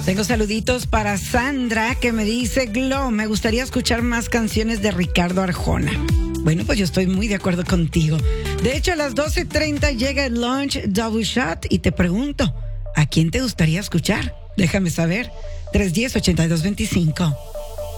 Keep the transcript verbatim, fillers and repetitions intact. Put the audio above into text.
Tengo saluditos para Sandra que me dice, Glo, me gustaría escuchar más canciones de Ricardo Arjona. Bueno, pues yo estoy muy de acuerdo contigo. De hecho, a las doce treinta llega el Lunch Double Shot y te pregunto, ¿a quién te gustaría escuchar? Déjame saber. tres uno cero, ocho dos dos cinco.